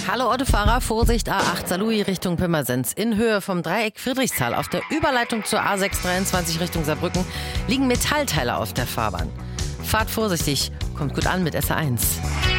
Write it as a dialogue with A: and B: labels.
A: Hallo Autofahrer, Vorsicht A8 Saarlouis Richtung Pirmasens. In Höhe vom Dreieck Friedrichsthal auf der Überleitung zur A623 Richtung Saarbrücken liegen Metallteile auf der Fahrbahn. Fahrt vorsichtig, kommt gut an mit SR1.